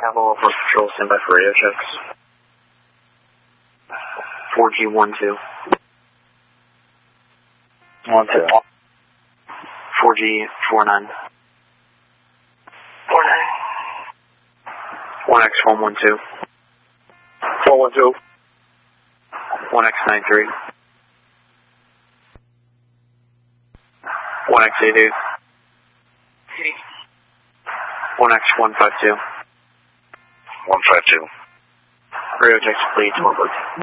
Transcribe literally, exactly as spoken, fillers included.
Bravo Alpha Patrol, stand by for radio checks. four G one two. one two. four G four nine. four nine. one X one one two. four one two. one X nine three. one X eight eight. one X one five two. one five two. Radio checks, please, one four two.